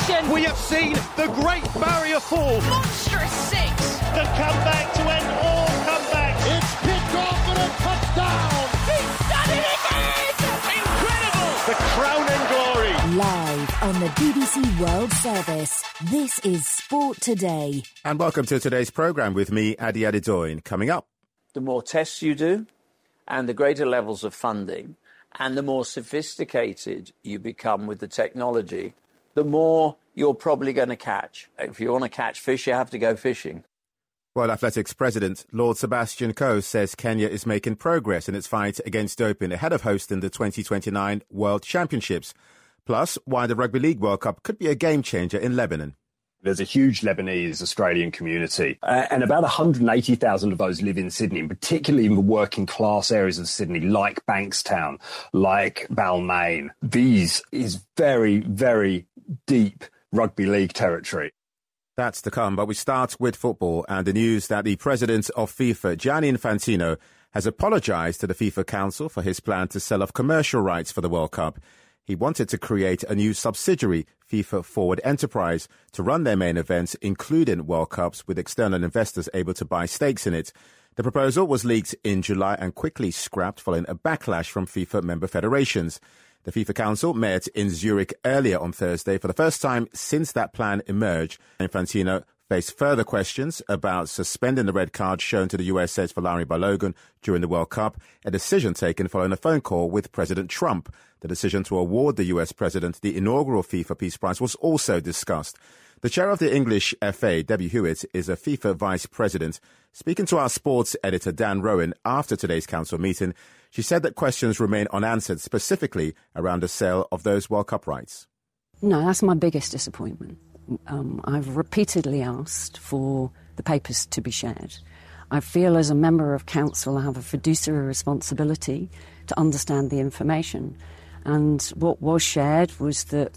action. We have seen the Great Barrier fall. Monstrous six. The comeback to end all comebacks. It's picked off and a touchdown. He's done it again. Incredible. The crown and glory. Live on the BBC World Service, this is Sport Today. And welcome to today's programme with me, Adi Adedoyin. Coming up. The more tests you do and the greater levels of funding and the more sophisticated you become with the technology, the more you're probably going to catch. If you want to catch fish, you have to go fishing. World Athletics President Lord Sebastian Coe says Kenya is making progress in its fight against doping ahead of hosting the 2029 World Championships. Plus, why the Rugby League World Cup could be a game-changer in Lebanon. There's a huge Lebanese Australian community, and about 180,000 of those live in Sydney, and particularly in the working class areas of Sydney, like Bankstown, like Balmain. These is very, very deep rugby league territory. That's to come, but we start with football and the news that the president of FIFA, Gianni Infantino, has apologised to the FIFA Council for his plan to sell off commercial rights for the World Cup. He wanted to create a new subsidiary, FIFA Forward Enterprise, to run their main events, including World Cups, with external investors able to buy stakes in it. The proposal was leaked in July and quickly scrapped following a backlash from FIFA member federations. The FIFA Council met in Zurich earlier on Thursday for the first time since that plan emerged. Infantino faced further questions about suspending the red card shown to the USA's Valari Balogun during the World Cup, a decision taken following a phone call with President Trump. The decision to award the US president the inaugural FIFA Peace Prize was also discussed. The chair of the English FA, Debbie Hewitt, is a FIFA vice president. Speaking to our sports editor, Dan Rowan, after today's council meeting, she said that questions remain unanswered, specifically around the sale of those World Cup rights. No, that's my biggest disappointment. I've repeatedly asked for the papers to be shared. I feel as a member of council I have a fiduciary responsibility to understand the information. And what was shared was that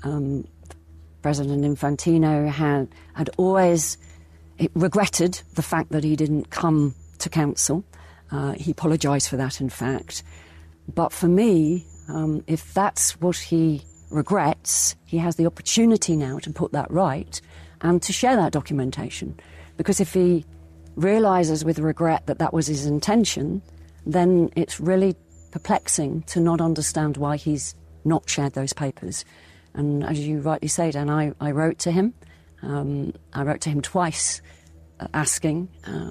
President Infantino had always regretted the fact that he didn't come to council. He apologised for that, in fact. But for me, if that's what he regrets, he has the opportunity now to put that right and to share that documentation. Because if he realises with regret that that was his intention, then it's really perplexing to not understand why he's not shared those papers. And as you rightly say, Dan, I wrote to him. I wrote to him twice asking.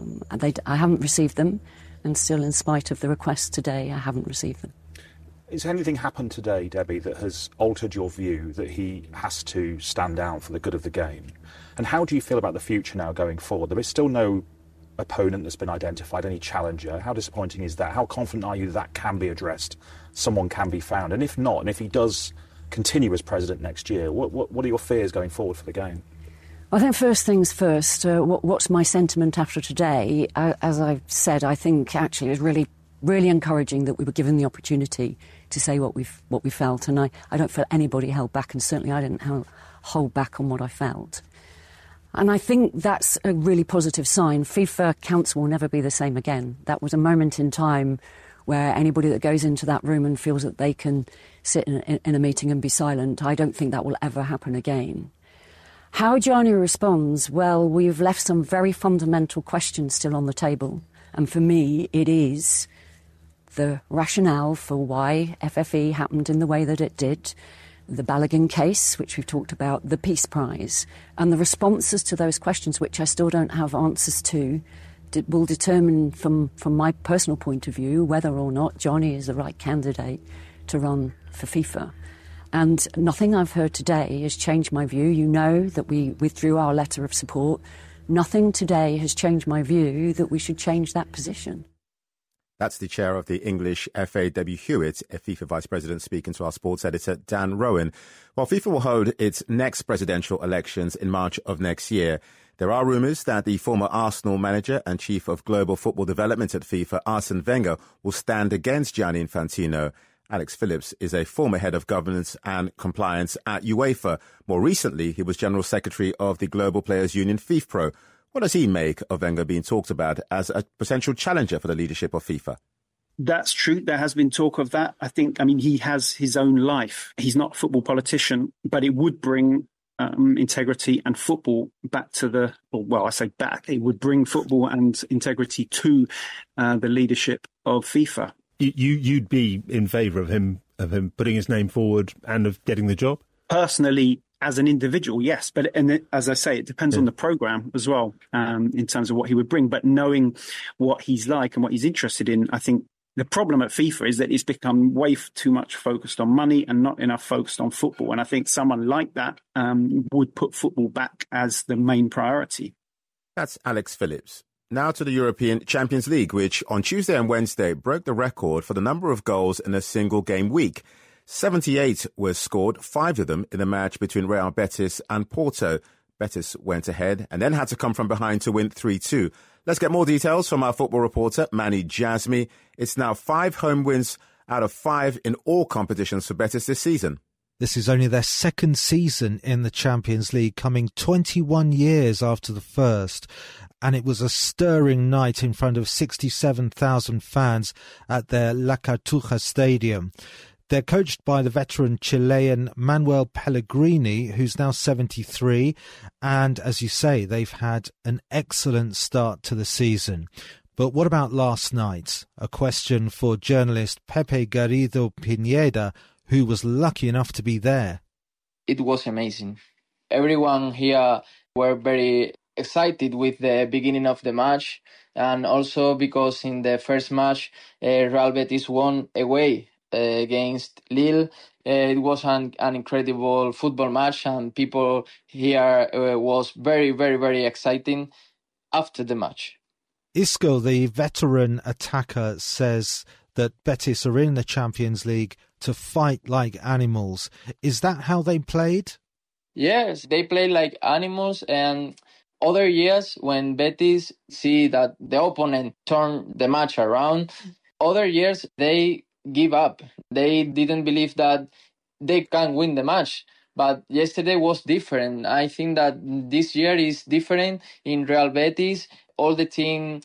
I haven't received them. And still, in spite of the request today, I haven't received them. Has anything happened today, Debbie, that has altered your view that he has to stand down for the good of the game? And how do you feel about the future now going forward? There is still no opponent that's been identified, any challenger. How disappointing is that? How confident are you that can be addressed? Someone can be found? And if not, and if he does continue as president next year, what are your fears going forward for the game? I think first things first, what's my sentiment after today? As I've said, I think actually it was really, really encouraging that we were given the opportunity to say what we felt, and I don't feel anybody held back, and certainly I didn't hold back on what I felt. And I think that's a really positive sign. FIFA Council will never be the same again. That was a moment in time where anybody that goes into that room and feels that they can sit in a meeting and be silent, I don't think that will ever happen again. How Gianni responds, well, we've left some very fundamental questions still on the table. And for me, it is the rationale for why FFE happened in the way that it did, the Balogun case, which we've talked about, the Peace Prize, and the responses to those questions, which I still don't have answers to, will determine from my personal point of view whether or not Gianni is the right candidate to run for FIFA. And nothing I've heard today has changed my view. You know that we withdrew our letter of support. Nothing today has changed my view that we should change that position. That's the chair of the English FA, Debbie Hewitt, a FIFA vice president, speaking to our sports editor, Dan Rowan. While FIFA will hold its next presidential elections in March of next year, there are rumours that the former Arsenal manager and chief of global football development at FIFA, Arsene Wenger, will stand against Gianni Infantino. Alex Phillips is a former head of governance and compliance at UEFA. More recently, he was general secretary of the Global Players Union, FIFPro. What does he make of Wenger being talked about as a potential challenger for the leadership of FIFA? That's true. There has been talk of that. I mean, he has his own life. He's not a football politician, but it would bring integrity and football back to I say back, it would bring football and integrity to the leadership of FIFA. You'd be in favour of him putting his name forward and of getting the job? Personally, as an individual, yes. But as I say, it depends on the programme as well, in terms of what he would bring. But knowing what he's like and what he's interested in, I think the problem at FIFA is that it's become way too much focused on money and not enough focused on football. And I think someone like that would put football back as the main priority. That's Alex Phillips. Now to the European Champions League, which on Tuesday and Wednesday broke the record for the number of goals in a single game week. 78 were scored, 5 of them in a match between Real Betis and Porto. Betis went ahead and then had to come from behind to win 3-2. Let's get more details from our football reporter, Manny Jasmi. It's now 5 home wins out of 5 in all competitions for Betis this season. This is only their second season in the Champions League, coming 21 years after the first. And it was a stirring night in front of 67,000 fans at their La Cartuja Stadium. They're coached by the veteran Chilean Manuel Pellegrini, who's now 73. And as you say, they've had an excellent start to the season. But what about last night? A question for journalist Pepe Garrido Pineda, who was lucky enough to be there. It was amazing. Everyone here were very excited with the beginning of the match. And also because in the first match, Real Betis won away against Lille. It was an incredible football match, and people here was very, very, very exciting after the match. Isco, the veteran attacker, says that Betis are in the Champions League to fight like animals. Is that how they played? Yes, they played like animals, and other years when Betis see that the opponent turn the match around, other years they give up. They didn't believe that they can win the match. But yesterday was different. I think that this year is different in Real Betis. All the team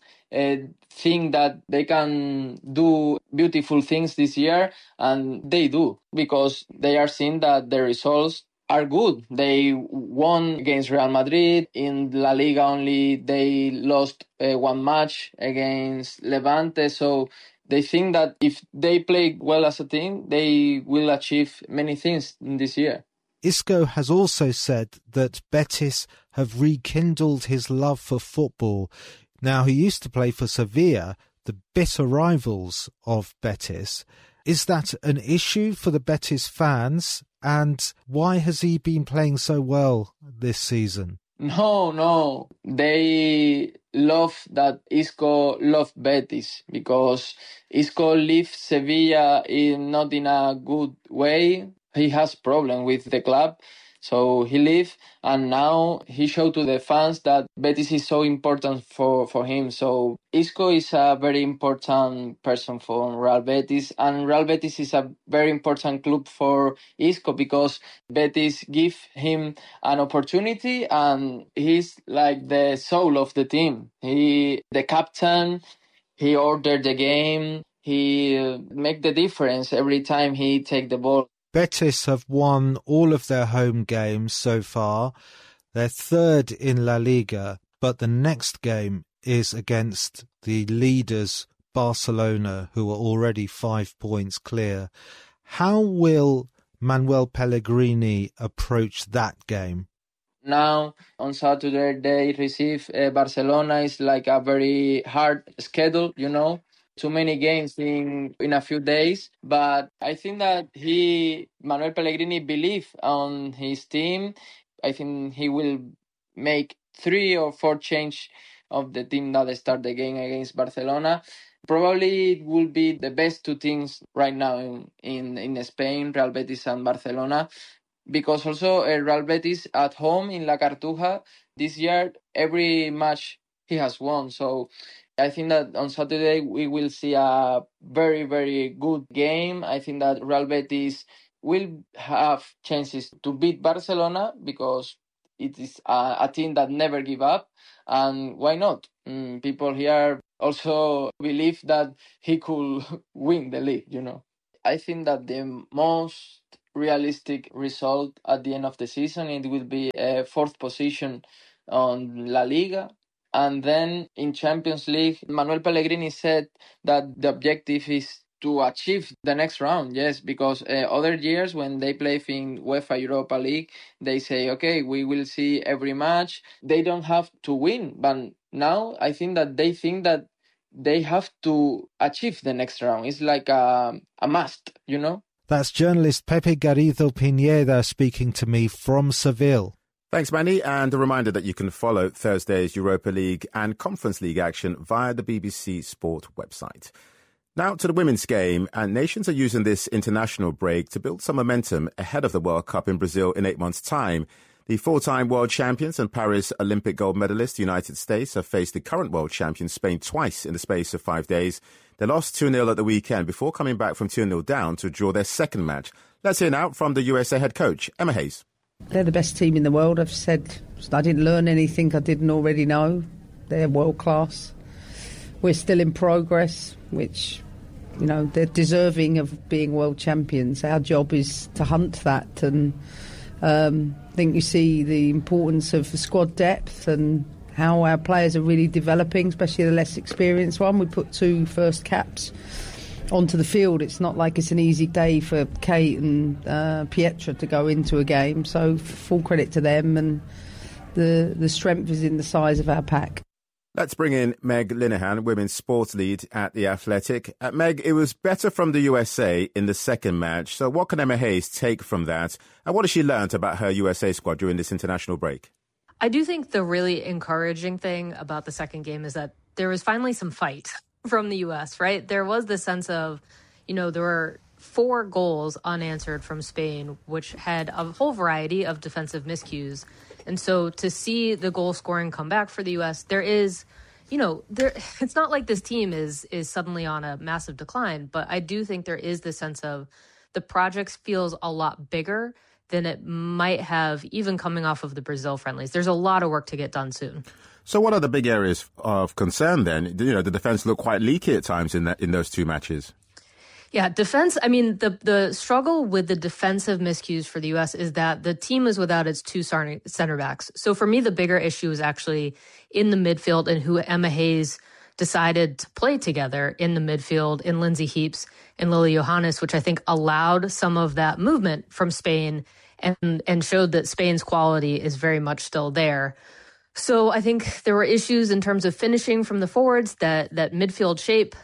think that they can do beautiful things this year, and they do, because they are seeing that the results are good. They won against Real Madrid. In La Liga only, they lost one match against Levante. So they think that if they play well as a team, they will achieve many things this year. Isco has also said that Betis have rekindled his love for football. Now, he used to play for Sevilla, the bitter rivals of Betis. Is that an issue for the Betis fans? And why has he been playing so well this season? No. They love that Isco loved Betis, because Isco leaves Sevilla not in a good way. He has problem with the club, so he left, and now he showed to the fans that Betis is so important for him. So Isco is a very important person for Real Betis, and Real Betis is a very important club for Isco, because Betis give him an opportunity, and he's like the soul of the team. He, the captain, he ordered the game, he make the difference every time he take the ball. Betis have won all of their home games so far. They're third in La Liga, but the next game is against the leaders, Barcelona, who are already 5 points clear. How will Manuel Pellegrini approach that game? Now, on Saturday, they receive Barcelona. It's like a very hard schedule, you know. Too many games in a few days, but I think that Manuel Pellegrini believes on his team. I think he will make 3 or 4 change of the team that start the game against Barcelona. Probably it will be the best 2 teams right now in Spain, Real Betis and Barcelona, because also Real Betis at home in La Cartuja this year, every match he has won. So I think that on Saturday we will see a very, very good game. I think that Real Betis will have chances to beat Barcelona, because it is a team that never give up. And why not? People here also believe that he could win the league, you know. I think that the most realistic result at the end of the season. It will be a fourth position on La Liga. And then in Champions League, Manuel Pellegrini said that the objective is to achieve the next round. Yes, because other years when they play in UEFA Europa League, they say, okay, we will see every match. They don't have to win. But now I think that they think that they have to achieve the next round. It's like a must, you know? That's journalist Pepe Garrido Pineda speaking to me from Seville. Thanks, Manny. And a reminder that you can follow Thursday's Europa League and Conference League action via the BBC Sport website. Now to the women's game, and nations are using this international break to build some momentum ahead of the World Cup in Brazil in 8 months' time. The four-time world champions and Paris Olympic gold medalist, the United States, have faced the current world champion Spain twice in the space of 5 days. They lost 2-0 at the weekend before coming back from 2-0 down to draw their second match. Let's hear now from the USA head coach, Emma Hayes. They're the best team in the world. I've said I didn't learn anything I didn't already know. They're world class. We're still in progress, which, you know, they're deserving of being world champions. Our job is to hunt that, and I think you see the importance of the squad depth and how our players are really developing, especially the less experienced one. We put 2 first caps onto the field. It's not like it's an easy day for Kate and Pietra to go into a game, so full credit to them, and the strength is in the size of our pack. Let's bring in Meg Linehan, women's sports lead at The Athletic. Meg, it was better from the USA in the second match, so what can Emma Hayes take from that, and what has she learnt about her USA squad during this international break? I do think the really encouraging thing about the second game is that there was finally some fight from the U.S., right? There was the sense of, you know, there were 4 goals unanswered from Spain, which had a whole variety of defensive miscues. And so to see the goal scoring come back for the U.S., there is, you know, it's not like this team is suddenly on a massive decline, but I do think there is the sense of the project feels a lot bigger than it might have even coming off of the Brazil friendlies. There's a lot of work to get done soon. So what are the big areas of concern then? You know, the defense looked quite leaky at times in those 2 matches. Yeah, defense, I mean, the struggle with the defensive miscues for the U.S. is that the team is without its 2 center backs. So for me, the bigger issue is actually in the midfield and who Emma Hayes decided to play together in the midfield in Lindsay Heaps and Lily Johannes, which I think allowed some of that movement from Spain and showed that Spain's quality is very much still there. So I think there were issues in terms of finishing from the forwards, that midfield shape,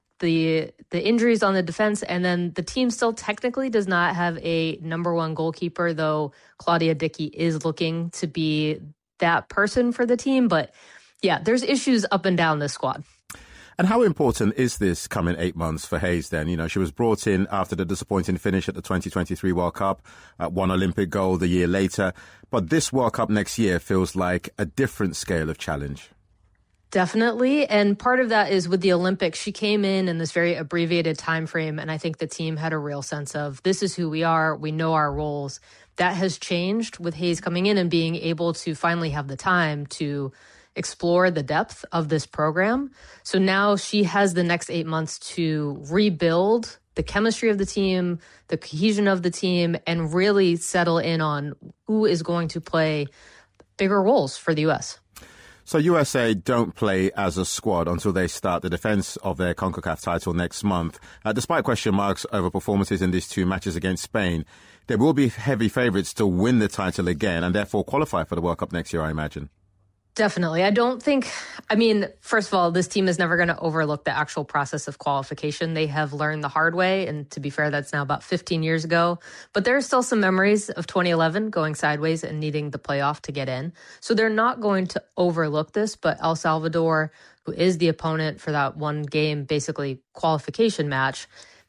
the injuries on the defense, and then the team still technically does not have a number 1 goalkeeper, though Claudia Dickey is looking to be that person for the team. But yeah, there's issues up and down this squad. And how important is this coming 8 months for Hayes then? You know, she was brought in after the disappointing finish at the 2023 World Cup, won Olympic gold a year later. But this World Cup next year feels like a different scale of challenge. Definitely. And part of that is with the Olympics. She came in this very abbreviated time frame, and I think the team had a real sense of this is who we are. We know our roles. That has changed with Hayes coming in and being able to finally have the time to explore the depth of this program. So now she has the next 8 months to rebuild the chemistry of the team, the cohesion of the team, and really settle in on who is going to play bigger roles for the U.S. So USA don't play as a squad until they start the defence of their CONCACAF title next month. Despite question marks over performances in these 2 matches against Spain, there will be heavy favourites to win the title again and therefore qualify for the World Cup next year, I imagine. Definitely. I don't think, I mean, first of all, this team is never going to overlook the actual process of qualification. They have learned the hard way. And to be fair, that's now about 15 years ago. But there are still some memories of 2011 going sideways and needing the playoff to get in. So they're not going to overlook this. But El Salvador, who is the opponent for that 1 game, basically qualification match,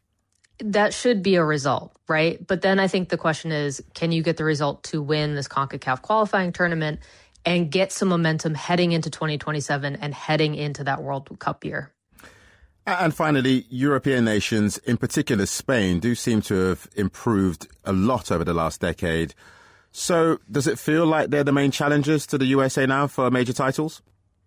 that should be a result, right? But then I think the question is, can you get the result to win this CONCACAF qualifying tournament and get some momentum heading into 2027 and heading into that World Cup year? And finally, European nations, in particular Spain, do seem to have improved a lot over the last decade. So does it feel like they're the main challengers to the USA now for major titles?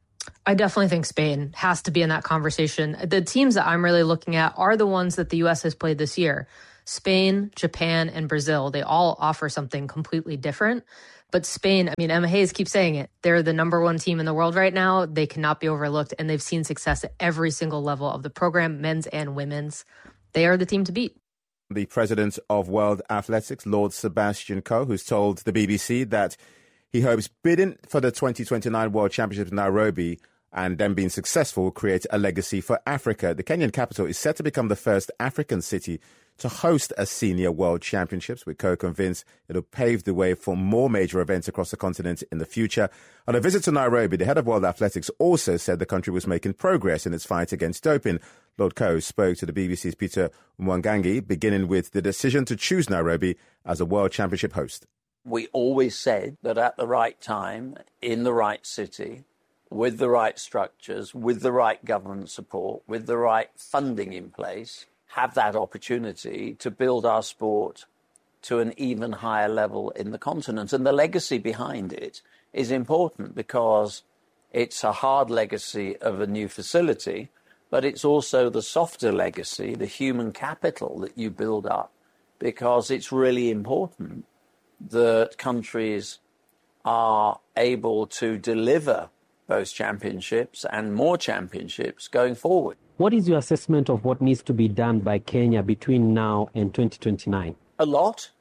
I definitely think Spain has to be in that conversation. The teams that I'm really looking at are the ones that the U.S. has played this year. Spain, Japan, and Brazil, they all offer something completely different. But Spain, I mean, Emma Hayes keeps saying it. They're the number one team in the world right now. They cannot be overlooked, and they've seen success at every single level of the program, men's and women's. They are the team to beat. The president of World Athletics, Lord Sebastian Coe, who's told the BBC that he hopes bidding for the 2029 World Championships in Nairobi and then being successful will create a legacy for Africa. The Kenyan capital is set to become the first African city to host a senior World Championships, with Coe convinced it'll pave the way for more major events across the continent in the future. On a visit to Nairobi, the head of World Athletics also said the country was making progress in its fight against doping. Lord Coe spoke to the BBC's Peter Mwangangi, beginning with the decision to choose Nairobi as a World Championship host. We always said that at the right time, in the right city, with the right structures, with the right government support, with the right funding in place, have that opportunity to build our sport to an even higher level in the continent. And the legacy behind it is important because it's a hard legacy of a new facility, but it's also the softer legacy, the human capital that you build up, because it's really important that countries are able to deliver those championships and more championships going forward. What is your assessment of what needs to be done by Kenya between now and 2029? A lot,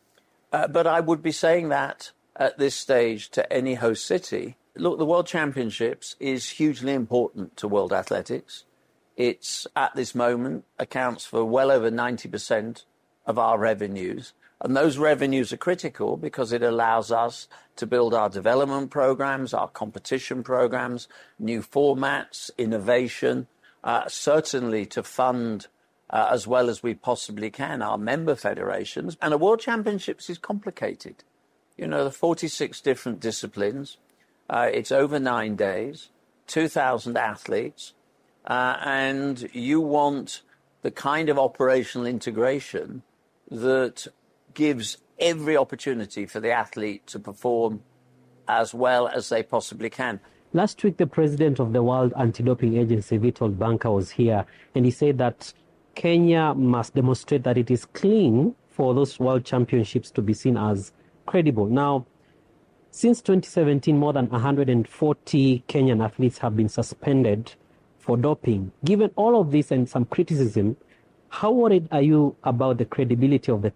but I would be saying that at this stage to any host city. Look, the World Championships is hugely important to world athletics. It's, at this moment, accounts for well over 90% of our revenues. And those revenues are critical because it allows us to build our development programs, our competition programs, new formats, innovation, certainly to fund as well as we possibly can our member federations. And a World Championships is complicated. You know, the 46 different disciplines. It's over 9 days, 2,000 athletes, and you want the kind of operational integration that gives every opportunity for the athlete to perform as well as they possibly can. Last week, the president of the World Anti-Doping Agency, Vitold Banka, was here, and he said that Kenya must demonstrate that it is clean for those World Championships to be seen as credible. Now, since 2017, more than 140 Kenyan athletes have been suspended for doping. Given all of this and some criticism, how worried are you about the credibility of the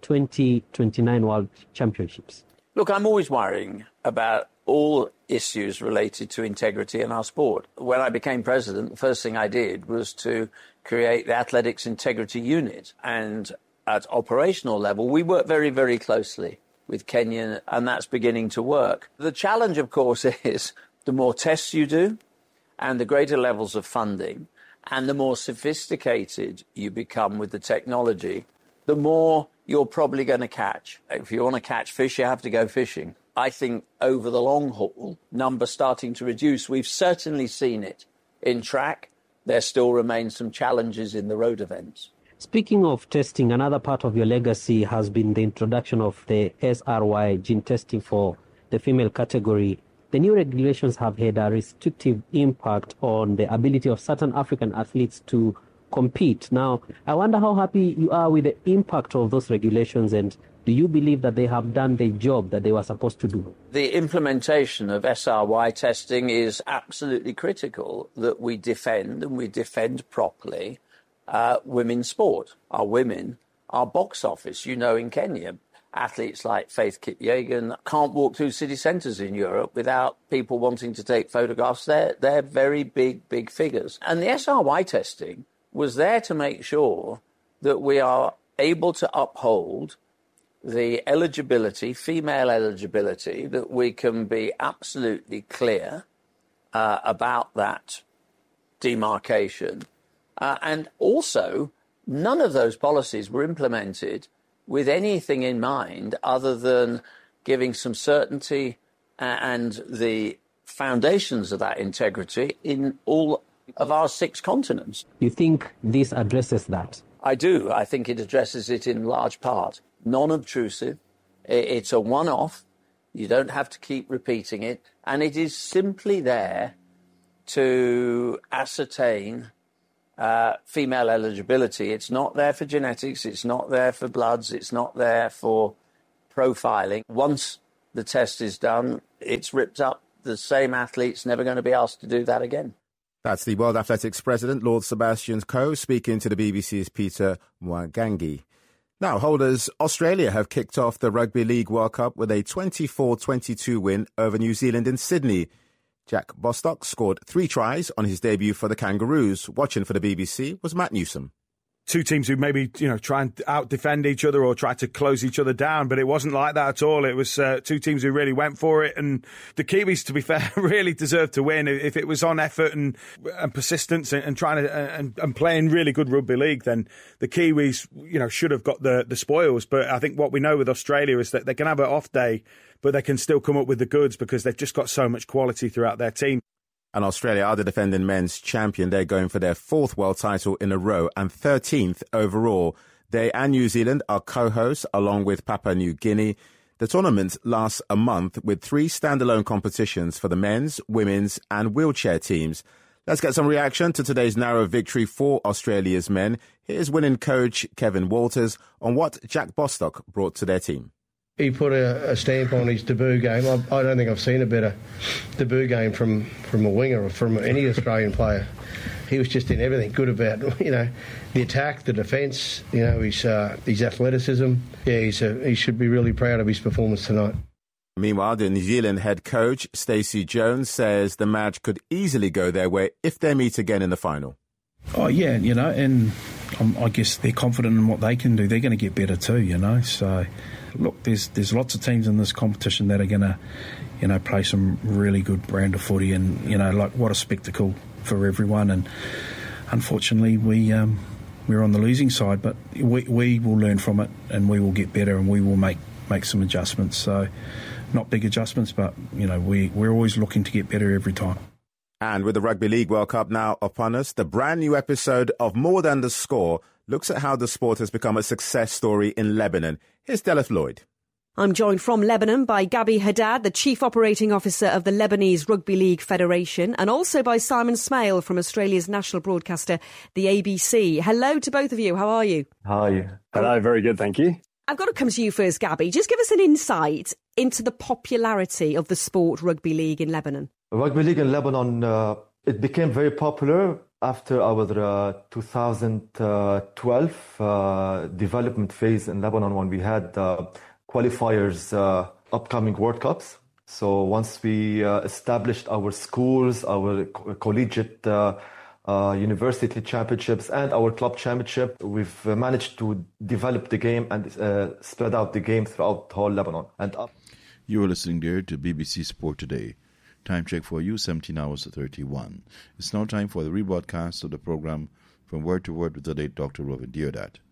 2029 World Championships? Look, I'm always worrying about all issues related to integrity in our sport. When I became president, the first thing I did was to create the Athletics Integrity Unit. And at operational level, we work very, very closely with Kenya, and that's beginning to work. The challenge, of course, is the more tests you do and the greater levels of funding and the more sophisticated you become with the technology, the more you're probably going to catch. If you want to catch fish, you have to go fishing. I think over the long haul, numbers starting to reduce. We've certainly seen it in track. There still remain some challenges in the road events. Speaking of testing, another part of your legacy has been the introduction of the SRY gene testing for the female category. The new regulations have had a restrictive impact on the ability of certain African athletes to compete. Now, I wonder how happy you are with the impact of those regulations, and do you believe that they have done the job that they were supposed to do? The implementation of SRY testing is absolutely critical, that we defend, and we defend properly, women's sport. Our women, our box office. You know, in Kenya, athletes like Faith Kipyegon can't walk through city centres in Europe without people wanting to take photographs. They're very big figures. And the SRY testing was there to make sure that we are able to uphold the eligibility, female eligibility, that we can be absolutely clear about that demarcation. And also, none of those policies were implemented with anything in mind other than giving some certainty and the foundations of that integrity in all of our 6 continents. You think this addresses that? I do. I think it addresses it in large part. Non-obtrusive. It's a one-off. You don't have to keep repeating it. And it is simply there to ascertain female eligibility. It's not there for genetics. It's not there for bloods. It's not there for profiling. Once the test is done, it's ripped up. The same athlete's never going to be asked to do that again. That's the World Athletics President, Lord Sebastian Coe, speaking to the BBC's Peter Mwangangi. Now, holders Australia have kicked off the Rugby League World Cup with a 24-22 win over New Zealand in Sydney. Jack Bostock scored 3 tries on his debut for the Kangaroos. Watching for the BBC was Matt Newsom. Two teams who maybe, try and out-defend each other or try to close each other down, but it wasn't like that at all. It was two teams who really went for it, and the Kiwis, to be fair, really deserved to win. If it was on effort and persistence and trying to and playing really good rugby league, then the Kiwis, should have got the spoils. But I think what we know with Australia is that they can have an off day, but they can still come up with the goods because they've just got so much quality throughout their team. And Australia are the defending men's champion. They're going for their 4th world title in a row and 13th overall. They and New Zealand are co-hosts along with Papua New Guinea. The tournament lasts a month with 3 standalone competitions for the men's, women's and wheelchair teams. Let's get some reaction to today's narrow victory for Australia's men. Here's winning coach Kevin Walters on what Jack Bostock brought to their team. He put a stamp on his debut game. I don't think I've seen a better debut game from a winger or from any Australian player. He was just in everything good about, the attack, the defence, his athleticism. Yeah, he should be really proud of his performance tonight. Meanwhile, the New Zealand head coach, Stacey Jones, says the match could easily go their way if they meet again in the final. Oh, yeah, and I guess they're confident in what they can do. They're going to get better too, So, look, there's lots of teams in this competition that are going to, play some really good brand of footy, and what a spectacle for everyone. And unfortunately, we're on the losing side, but we will learn from it, and we will get better, and we will make some adjustments. So, not big adjustments, but we're always looking to get better every time. And with the Rugby League World Cup now upon us, the brand new episode of More Than the Score looks at how the sport has become a success story in Lebanon. Here's Delith Lloyd. I'm joined from Lebanon by Gabi Haddad, the Chief Operating Officer of the Lebanese Rugby League Federation, and also by Simon Smale from Australia's national broadcaster, the ABC. Hello to both of you. How are you? Hi. Hello, very good, thank you. I've got to come to you first, Gabi. Just give us an insight into the popularity of the sport rugby league in Lebanon. Rugby league in Lebanon, it became very popular after our 2012 development phase in Lebanon, when we had qualifiers upcoming World Cups. So once we established our schools, our collegiate university championships and our club championship, we've managed to develop the game and spread out the game throughout the whole Lebanon. And you are listening there to BBC Sport Today. Time check for you, 17 hours 31. It's now time for the rebroadcast of the program From Word to Word with the late Dr. Rovin Deodat.